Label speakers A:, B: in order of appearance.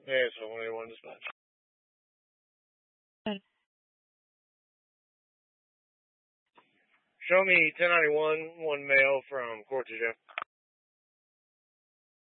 A: Yeah, so 181 dispatch. Show me 1091, one male from Court to Jail.